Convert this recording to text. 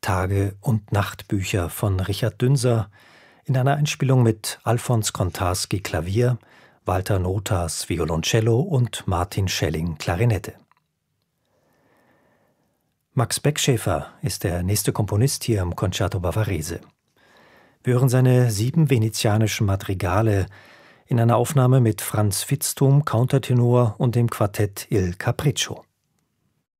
Tage- und Nachtbücher von Richard Dünser in einer Einspielung mit Alfons Kontarski Klavier, Walter Notas Violoncello und Martin Schelling Klarinette. Max Beckschäfer ist der nächste Komponist hier im Concerto Bavarese. Wir hören seine 7 venezianischen Madrigale in einer Aufnahme mit Franz Vitzthum, Countertenor und dem Quartett Il Capriccio.